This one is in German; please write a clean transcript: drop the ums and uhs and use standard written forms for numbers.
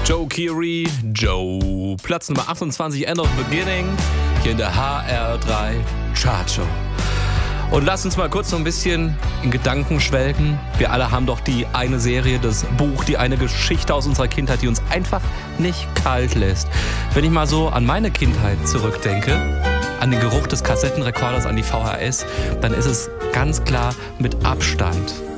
Joe Keery, Joe. Platz Nummer 28, End of Beginning, hier in der HR3 Chartshow. Und lass uns mal kurz so ein bisschen in Gedanken schwelgen. Wir alle haben doch die eine Serie, das Buch, die eine Geschichte aus unserer Kindheit, die uns einfach nicht kalt lässt. Wenn ich mal so an meine Kindheit zurückdenke, an den Geruch des Kassettenrekorders, an die VHS, dann ist es ganz klar mit Abstand